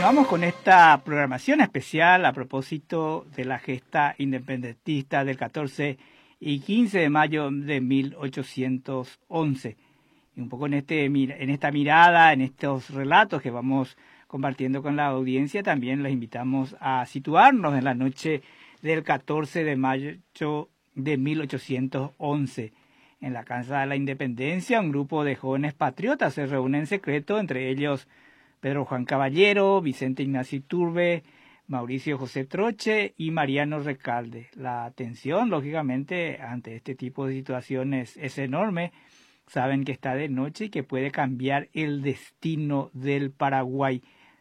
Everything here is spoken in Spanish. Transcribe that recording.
Continuamos con esta programación especial a propósito de la gesta independentista del 14 y 15 de mayo de 1811. Y un poco en esta mirada, en estos relatos que vamos compartiendo con la audiencia, también les invitamos a situarnos en la noche del 14 de mayo de 1811. En la Casa de la Independencia, un grupo de jóvenes patriotas se reúne en secreto, entre ellos Pedro Juan Caballero, Vicente Ignacio Iturbe, Mauricio José Troche y Mariano Recalde. La tensión, lógicamente, ante este tipo de situaciones es enorme. Saben que está de noche y que puede cambiar el destino del Paraguay.